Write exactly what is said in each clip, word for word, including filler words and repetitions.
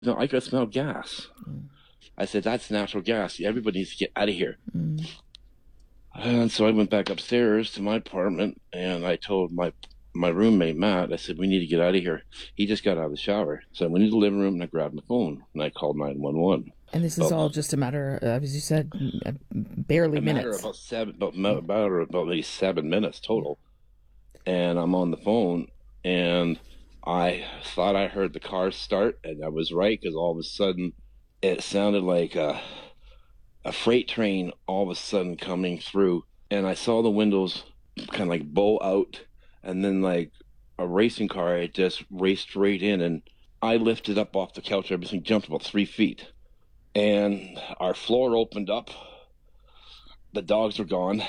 No, I could smell gas. Mm. I said, that's natural gas. Everybody needs to get out of here. Mm. And so I went back upstairs to my apartment and I told my my roommate Matt, I said, we need to get out of here. He just got out of the shower. So I went into the living room and I grabbed my phone and I called nine one one. And this is But all just a matter, uh, as you said, m- barely a matter of minutes. about seven, about, about, about maybe seven minutes total. And I'm on the phone and I thought I heard the car start, and I was right because all of a sudden it sounded like a, a freight train all of a sudden coming through, and I saw the windows kind of like bow out, and then like a racing car, it just raced straight in, and I lifted up off the couch. Everything jumped about three feet, and our floor opened up. The dogs were gone,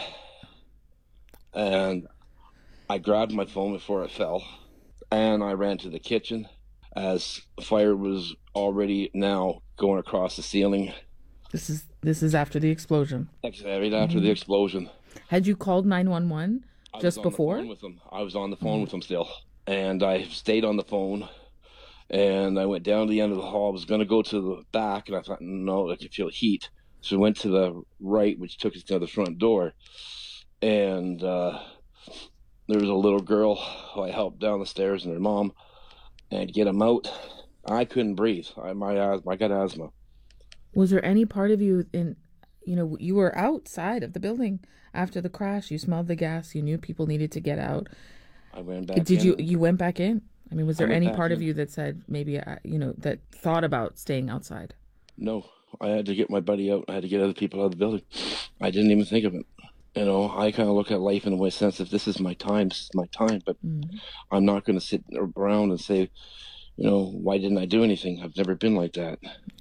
and I grabbed my phone before it fell, and I ran to the kitchen as fire was already now going across the ceiling. This is this is after the explosion. Right after the Mm. explosion, Had you called nine one one I was just on the phone before? with him. I was on the phone Mm. with him still, and I stayed on the phone. And I went down to the end of the hall. I was going to go to the back, and I thought, no, I could feel heat. So I went to the right, which took us to the front door, and uh, there was a little girl who I helped down the stairs, and her mom, and get them out. I couldn't breathe. I my asthma. I got asthma. Was there any part of you in, you know, you were outside of the building after the crash. You smelled the gas. You knew people needed to get out. I went back Did you in. you went back in? I mean, was I there went any back part of in. you that said maybe uh, you know that thought about staying outside? No, I had to get my buddy out. I had to get other people out of the building. I didn't even think of it. You know, I kind of look at life in a way sense. If this is my time, this is my time. But Mm. I'm not going to sit around and say, you know, why didn't I do anything? I've never been like that.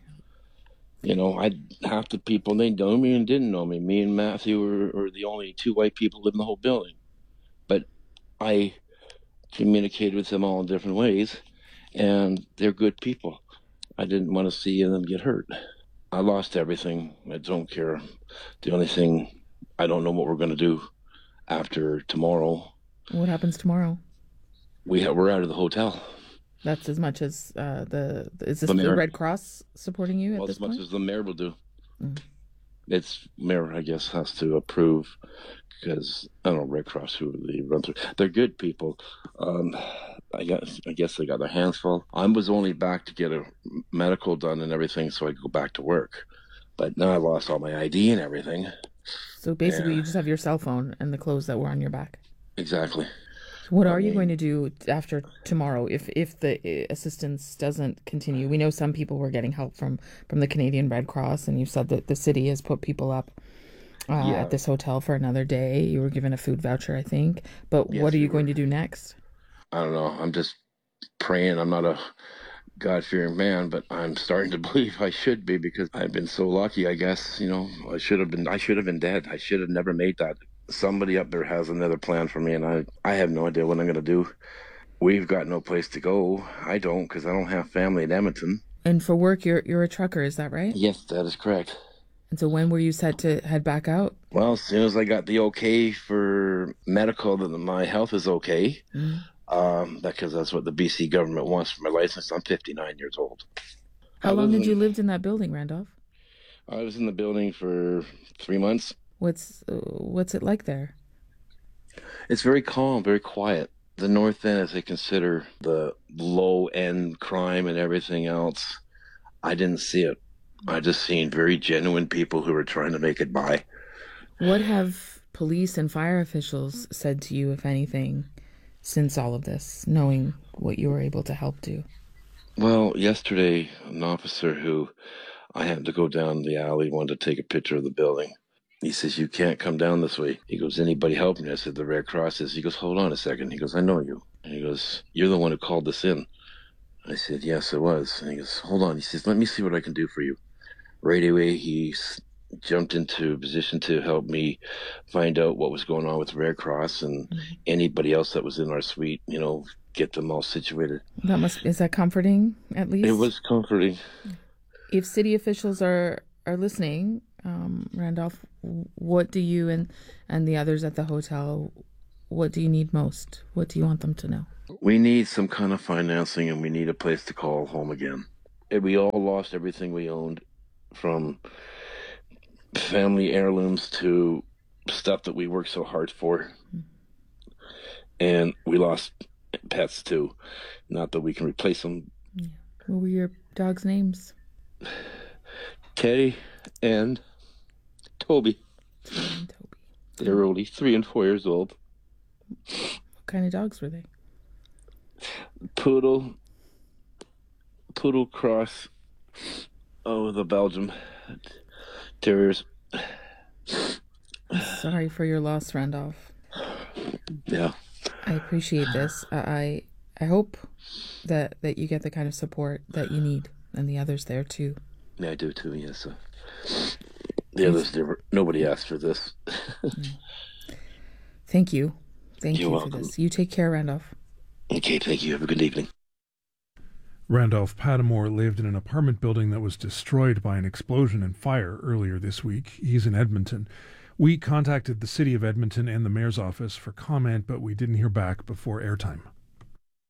You know, I half the people they know me and didn't know me. Me and Matthew were, were the only two white people living in the whole building. But I communicated with them all in different ways, and they're good people. I didn't want to see them get hurt. I lost everything. I don't care. The only thing, I don't know what we're going to do after tomorrow. What happens tomorrow? We ha- we're out of the hotel. That's as much as uh, the is this The the mayor, Red Cross supporting you at well, this as much point? as the mayor will do. Mm. It's mayor, I guess, has to approve because I don't know Red Cross who they run through. They're good people. Um, I guess I guess they got their hands full. I was only back to get a medical done and everything, so I could go back to work. But now I lost all my I D and everything. So basically, you And just have your cell phone and the clothes that were on your back. exactly. So what I are you going mean, to do after tomorrow if if the uh, assistance doesn't continue? We know some people were getting help from from the Canadian Red Cross, and you said that the city has put people up uh, at yeah. this hotel for another day. You were given a food voucher, I think. But what are Yes, we you going were. to do next? I don't know. I'm just praying. I'm not a God fearing man, but I'm starting to believe I should be because I've been so lucky, I guess. You know, I should have been I should have been dead. I should have never made that. Somebody up there has another plan for me and I I have no idea what I'm gonna do. We've got no place to go. I don't because I don't have family in Edmonton. And for work, you're you're a trucker, is that right? Yes, that is correct. And so when were you set to head back out? Well, as soon as I got the okay for medical that my health is okay, Mm. um, because that's what the B C government wants for my license. I'm fifty-nine years old. How I long had you wasn't. lived in that building, Randolph? I was in the building for three months. What's uh, what's it like there? It's very calm, very quiet. The North End, as they consider the low end crime and everything else, I didn't see it. I just seen very genuine people who were trying to make it by. What have police and fire officials said to you, if anything, since all of this, knowing what you were able to help do? Well, yesterday, an officer who I happened to go down the alley wanted to take a picture of the building. He says, you can't come down this way. He goes, anybody helping you? I said, the Red Cross is. He goes, hold on a second. He goes, I know you. And he goes, you're the one who called this in. I said, yes, it was. And he goes, hold on. He says, let me see what I can do for you. Right away, he s- jumped into a position to help me find out what was going on with the Red Cross and Mm. anybody else that was in our suite, you know, get them all situated. That must is that comforting at It least? was comforting. If city officials are are listening, um, Randolph, what do you and and the others at the hotel, what do you need most? What do you want them to know? We need some kind of financing and we need a place to call home again. and we all lost everything we owned, from family heirlooms to stuff that we worked so hard for. And we lost pets too. Not that we can replace them. Yeah. What were your dogs' names? Teddy and Toby. Teddy and Toby. They were only three and four years old. What kind of dogs were they? Poodle, poodle cross. Oh, the Belgium Terriers. Sorry for your loss, Randolph. Yeah. I appreciate this. I I hope that, that you get the kind of support that you need, and the others there too. Yeah, I do too. Yes. Uh, the others never. Nobody asked for this. Thank you. Thank You're you welcome. for this. You take care, Randolph. Okay, thank you. Have a good evening. Randolph Padamore lived in an apartment building that was destroyed by an explosion and fire earlier this week. He's in Edmonton. We contacted the City of Edmonton and the Mayor's office for comment, but we didn't hear back before airtime.